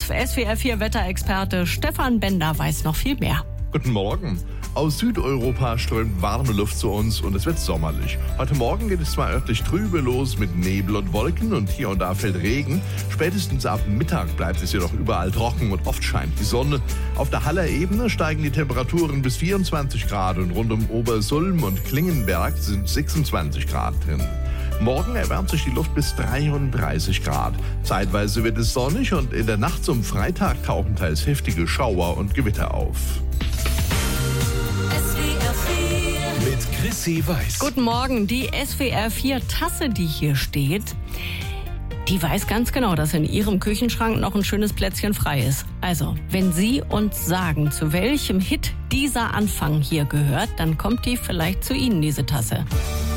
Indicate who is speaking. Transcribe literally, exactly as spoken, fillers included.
Speaker 1: fünf. S W R vier Wetterexperte Stefan Bender weiß noch viel mehr.
Speaker 2: Guten Morgen. Aus Südeuropa strömt warme Luft zu uns und es wird sommerlich. Heute Morgen geht es zwar örtlich trübe los mit Nebel und Wolken und hier und da fällt Regen. Spätestens ab Mittag bleibt es jedoch überall trocken und oft scheint die Sonne. Auf der Haller Ebene steigen die Temperaturen bis vierundzwanzig Grad und rund um Obersulm und Klingenberg sind sechsundzwanzig Grad drin. Morgen erwärmt sich die Luft bis dreiunddreißig Grad. Zeitweise wird es sonnig und in der Nacht zum Freitag tauchen teils heftige Schauer und Gewitter auf.
Speaker 3: Mit Chrissy Weiß.
Speaker 1: Guten Morgen. Die S W R vier Tasse, die hier steht, die weiß ganz genau, dass in ihrem Küchenschrank noch ein schönes Plätzchen frei ist. Also, wenn Sie uns sagen, zu welchem Hit dieser Anfang hier gehört, dann kommt die vielleicht zu Ihnen, diese Tasse.